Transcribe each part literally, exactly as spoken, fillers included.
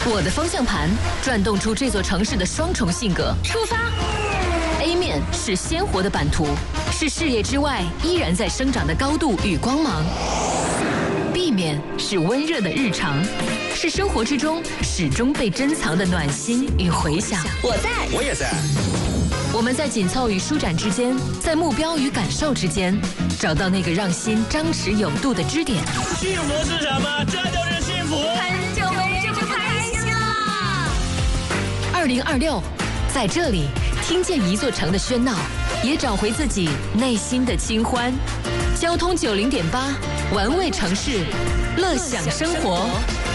我的方向盘转动出这座城市的双重性格。出发 ！A 面是鲜活的版图，是视野之外依然在生长的高度与光芒。B 面是温热的日常，是生活之中始终被珍藏的暖心与回响。 我在， 我也在。 我们在紧凑与舒展之间，在目标与感受之间，找到那个让心张弛有度的支点。 幸福是什么？这就是幸福。 很久没这么开心了。 二零二六，在这里听见一座城的喧闹，也找回自己内心的清欢。交通九零点八，玩味城市，乐享生活。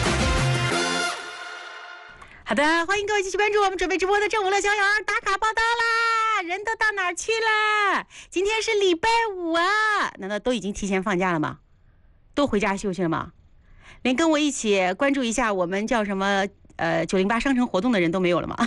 好的，欢迎各位继续关注我们准备直播的正午乐逍遥打卡报道啦！人都到哪儿去了？今天是礼拜五啊，难道都已经提前放假了吗？都回家休息了吗？连跟我一起关注一下我们叫什么呃九零八商城活动的人都没有了吗？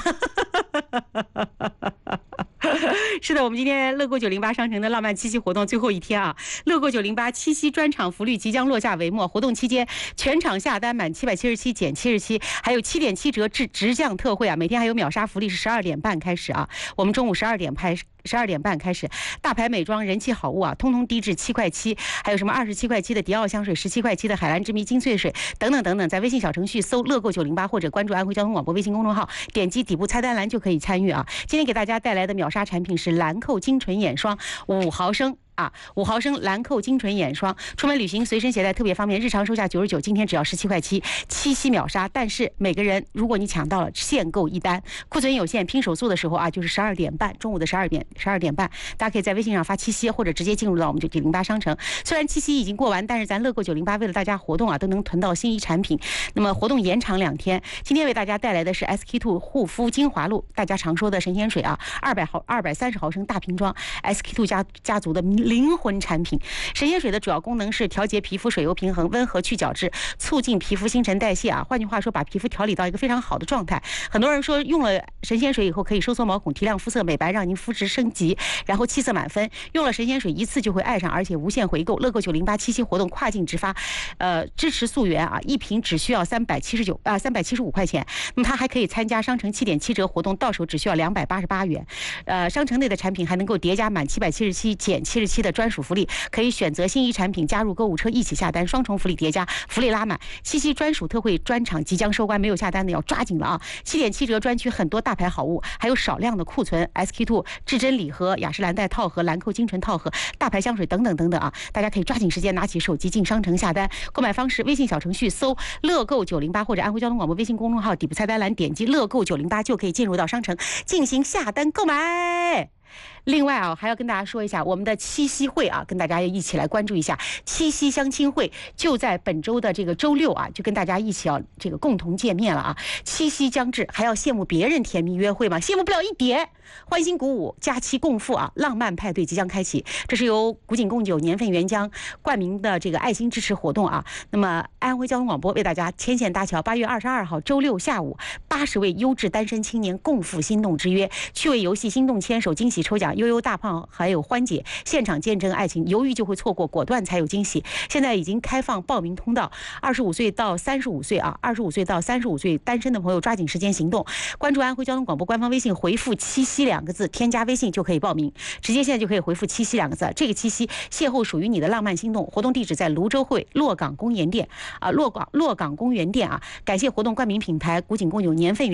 是的，我们今天乐购九零八商城的浪漫七夕活动最后一天啊，乐购九零八七夕专场福利即将落下帷幕。活动期间，全场下单满七百七十七减七十七，还有七点七折至直降特惠啊！每天还有秒杀福利，是十二点半开始啊，我们中午十二点拍。十二点半开始，大牌美妆、人气好物啊，通通低至七块七，还有什么二十七块七的迪奥香水，十七块七的海蓝之谜精粹水等等等等，在微信小程序搜乐购九零八或者关注安徽交通广播微信公众号，点击底部菜单栏就可以参与啊。今天给大家带来的秒杀产品是兰蔻精纯眼霜五毫升。啊，五毫升兰蔻精纯眼霜，出门旅行随身携带特别方便，日常售价九十九，今天只要十七块七，七夕秒杀。但是每个人，如果你抢到了，限购一单，库存有限，拼手速的时候啊，就是十二点半，中午的十二点十二点半，大家可以在微信上发七夕，或者直接进入到我们九零八商城。虽然七夕已经过完，但是咱乐购九零八为了大家活动啊，都能囤到新一产品。那么活动延长两天，今天为大家带来的是 S K two 护肤精华露，大家常说的神仙水啊，二百毫二百三十毫升大瓶装 ，S K two 家家族的灵魂产品。神仙水的主要功能是调节皮肤水油平衡，温和去角质，促进皮肤新陈代谢啊。换句话说，把皮肤调理到一个非常好的状态。很多人说用了神仙水以后可以收缩毛孔、提亮肤色、美白，让您肤质升级，然后气色满分。用了神仙水一次就会爱上，而且无限回购。乐购九零八七夕活动跨境直发，呃，支持溯源啊，一瓶只需要三百七十九啊三百七十五块钱。那么它还可以参加商城七点七折活动，到手只需要两百八十八元。呃，商城内的产品还能够叠加满七百七十七减七十七的专属福利，可以选择心仪产品加入购物车一起下单，双重福利叠加，福利拉满。七夕专属特惠专场即将收官，没有下单的要抓紧了啊！七点七折专区很多大牌好物，还有少量的库存 S K two 至臻礼盒、雅诗兰黛套盒、兰蔻精纯套盒、大牌香水等等等等啊！大家可以抓紧时间拿起手机进商城下单。购买方式：微信小程序搜乐购九零八或者安徽交通广播微信公众号底部菜单栏点击乐购九零八就可以进入到商城进行下单购买。另外啊，还要跟大家说一下我们的七夕会啊，跟大家一起来关注一下七夕相亲会，就在本周的这个周六啊，就跟大家一起要这个共同见面了啊。七夕将至，还要羡慕别人甜蜜约会吗？羡慕不了一点。欢欣鼓舞，佳期共赴啊，浪漫派对即将开启。这是由古井贡酒年份原浆冠名的这个爱心支持活动啊。那么安徽交通广播为大家牵线搭桥，八月二十二号周六下午，八十位优质单身青年共赴心动之约，趣味游戏、心动牵手、惊喜抽奖、悠悠大胖还有欢姐现场见证爱情，犹豫就会错过，果断才有惊喜。现在已经开放报名通道，二十五岁到三十五岁啊，二十五岁到三十五岁单身的朋友抓紧时间行动，关注安徽交通广播官方微信，回复七夕两个字，添加微信就可以报名，直接现在就可以回复七夕两个字。这个七夕邂逅属于你的浪漫心动，活动地址在泸州会洛港公园店啊，洛港洛港公园店啊。感谢活动冠名品牌古井贡酒年份